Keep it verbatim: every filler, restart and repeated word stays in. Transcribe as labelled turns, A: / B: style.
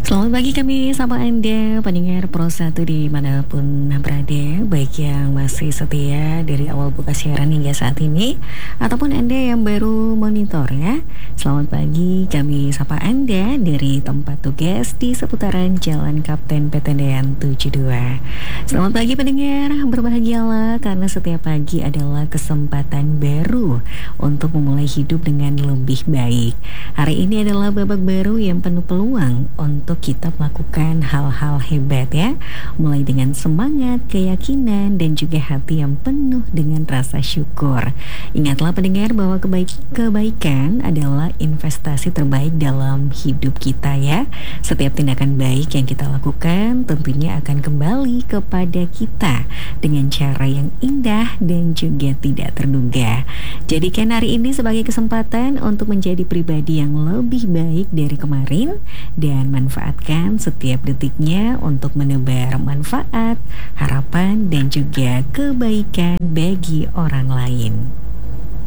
A: Selamat pagi kami sama Anda pendengar Pro satu dimanapun berada, baik yang masih setia dari awal buka siaran hingga saat ini ataupun Anda yang baru monitor ya. Selamat pagi kami sapa Anda dari tempat tugas di seputaran Jalan Kapten Petendean tujuh puluh dua. Selamat pagi pendengar, berbahagialah karena setiap pagi adalah kesempatan baru untuk memulai hidup dengan lebih baik. Hari ini adalah babak baru yang penuh peluang untuk kita melakukan hal-hal hebat ya. Mulai dengan semangat, keyakinan, dan juga hati yang penuh dengan rasa syukur. Ingatlah pendengar bahwa kebaik kebaikan adalah investasi terbaik dalam hidup kita ya. Setiap tindakan baik yang kita lakukan tentunya akan kembali kepada kita dengan cara yang indah dan juga tidak terduga. Jadikan hari ini sebagai kesempatan untuk menjadi pribadi yang lebih baik dari kemarin dan manfaatkan setiap detiknya untuk menebar manfaat, harapan, dan juga kebaikan bagi orang lain.